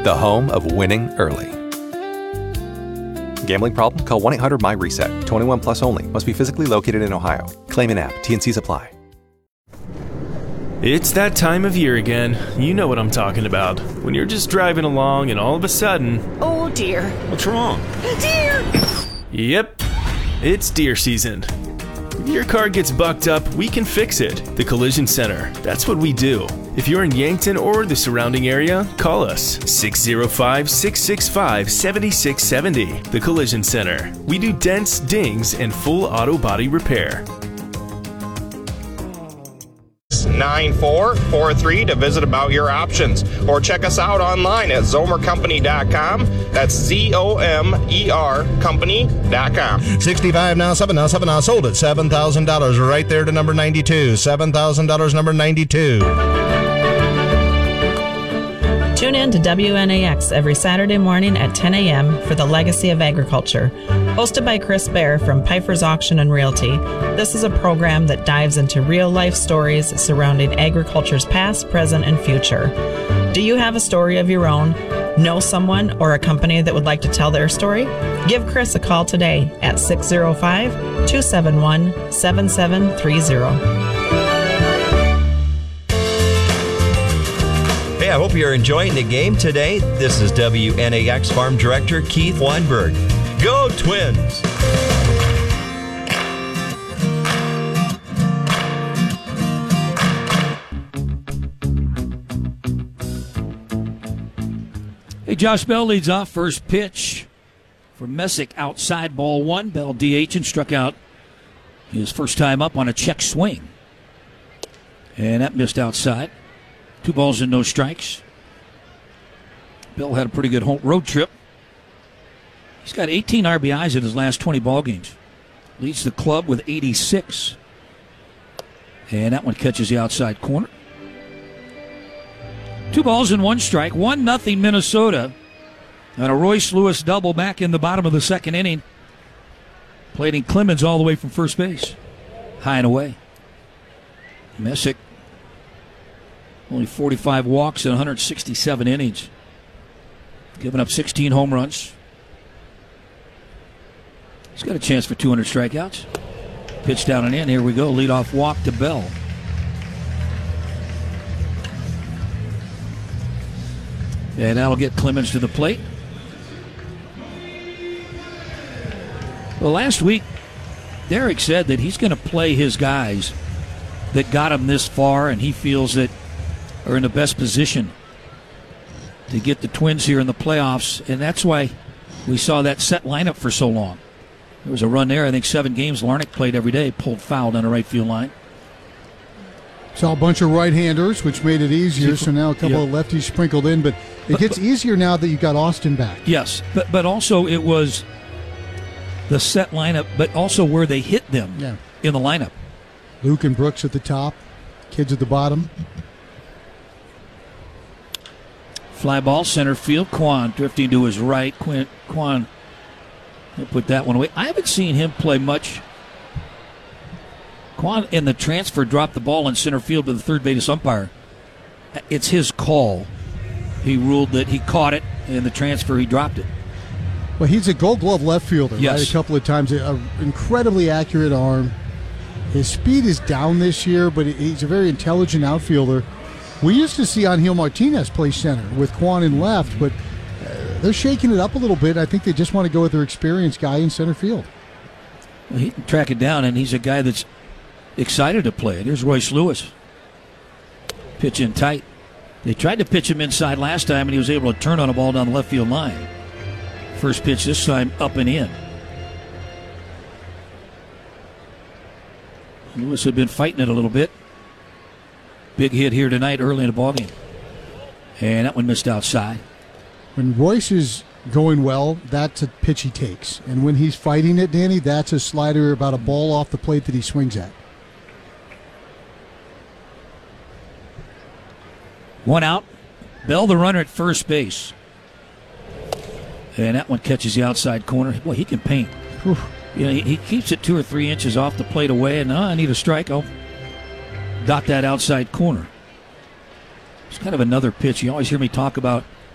the home of winning early. Gambling problem? Call 1-800-MY-RESET. 21 plus only. Must be physically located in Ohio. Claim in app. T&Cs apply. It's that time of year again. You know what I'm talking about. When you're just driving along and all of a sudden... Oh, dear. What's wrong? Deer! Yep, it's deer season. If your car gets bucked up, we can fix it. The Collision Center. That's what we do. If you're in Yankton or the surrounding area, call us. 605-665-7670. The Collision Center. We do dents, dings, and full auto body repair. 9443 to visit about your options, or check us out online at zomercompany.com. That's ZOMER company.com. 65 now, 7 now, sold at $7,000 right there to number 92. $7,000 number 92. Tune in to WNAX every Saturday morning at 10 a.m. for the Legacy of Agriculture. Hosted by Chris Baer from Piper's Auction and Realty, this is a program that dives into real-life stories surrounding agriculture's past, present, and future. Do you have a story of your own? Know someone or a company that would like to tell their story? Give Chris a call today at 605-271-7730. Hey, I hope you're enjoying the game today. This is WNAX Farm Director Keith Weinberg. Go Twins! Hey, Josh Bell leads off. First pitch for Messick outside, ball one. Bell DH and struck out his first time up on a check swing. And that missed outside. 2 balls and no strikes. Bell had a pretty good road trip. He's got 18 RBIs in his last 20 ball games. Leads the club with 86. And that one catches the outside corner. 2 balls and 1 strike. 1-0 Minnesota. And a Royce Lewis double back in the bottom of the second inning. Plating Clemens all the way from first base. High and away. Messick. Only 45 walks in 167 innings. Giving up 16 home runs. He's got a chance for 200 strikeouts. Pitch down and in. Here we go. Leadoff walk to Bell. And that'll get Clemens to the plate. Well, last week, Derek said that he's going to play his guys that got him this far, and he feels that are in the best position to get the Twins here in the playoffs, and that's why we saw that set lineup for so long. There was a run there. I think 7 games Larnach played every day, pulled foul down the right field line. Saw a bunch of right-handers, which made it easier, so now a couple of lefties sprinkled in, but it gets easier now that you've got Austin back. Yes, but also it was the set lineup, but also where they hit them in the lineup. Luke and Brooks at the top, kids at the bottom. Fly ball, center field. Kwan drifting to his right. Kwan he'll put that one away. I haven't seen him play much. Kwan in the transfer dropped the ball in center field to the third base umpire. It's his call. He ruled that he caught it, in the transfer he dropped it. Well, he's a Gold Glove left fielder, right? A couple of times. An incredibly accurate arm. His speed is down this year, but he's a very intelligent outfielder. We used to see Angel Martinez play center with Kwan in left, but they're shaking it up a little bit. I think they just want to go with their experienced guy in center field. Well, he can track it down, and he's a guy that's excited to play. There's Royce Lewis. Pitch in tight. They tried to pitch him inside last time, and he was able to turn on a ball down the left field line. First pitch this time up and in. Lewis had been fighting it a little bit. Big hit here tonight early in the ballgame. And that one missed outside. When Royce is going well, that's a pitch he takes. And when he's fighting it, Danny, that's a slider about a ball off the plate that he swings at. 1 out. Bell the runner at first base. And that one catches the outside corner. Boy, he can paint. Whew. You know, he keeps it 2 or 3 inches off the plate away, and I need a strike. I'll dot that outside corner. It's kind of another pitch. You always hear me talk about